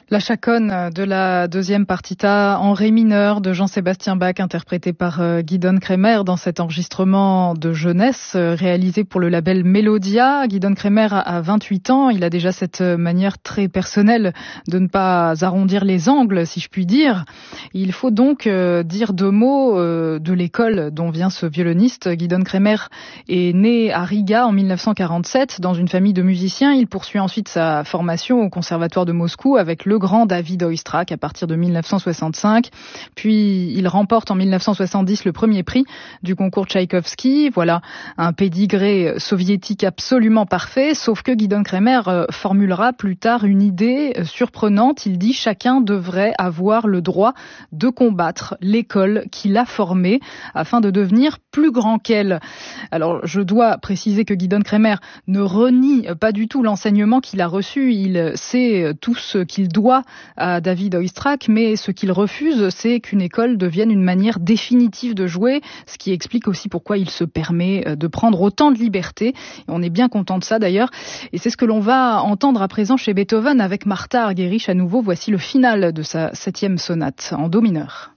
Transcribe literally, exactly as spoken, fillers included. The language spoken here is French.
La chaconne de la deuxième partita en ré mineur de Jean-Sébastien Bach, interprété par Gidon Kremer dans cet enregistrement de jeunesse réalisé pour le label Melodia. Gidon Kremer a vingt-huit ans, il a déjà cette manière très personnelle de ne pas arrondir les angles, si je puis dire. Il faut donc dire deux mots de l'école dont vient ce violoniste. Gidon Kremer est né à Riga en mille neuf cent quarante-sept dans une famille de musiciens. Il poursuit ensuite sa formation au conservatoire de Moscou avec le grand David Oistrakh à partir de mille neuf cent soixante-cinq. Puis il remporte en mille neuf cent soixante-dix le premier prix du concours Tchaïkovski. Voilà un pédigré soviétique absolument parfait, sauf que Gidon Kremer formulera plus tard une idée surprenante. Il dit: chacun devrait avoir le droit de combattre l'école qui l'a formé afin de devenir plus grand qu'elle. Alors je dois préciser que Gidon Kremer ne renie pas du tout l'enseignement qu'il a reçu. Il sait tout ce qu'il doit à David Oistrakh, mais ce qu'il refuse, c'est qu'une école devienne une manière définitive de jouer, ce qui explique aussi pourquoi il se permet de prendre autant de liberté. On est bien content de ça d'ailleurs, et c'est ce que l'on va entendre à présent chez Beethoven avec Martha Argerich à nouveau. Voici le final de sa septième sonate en do mineur.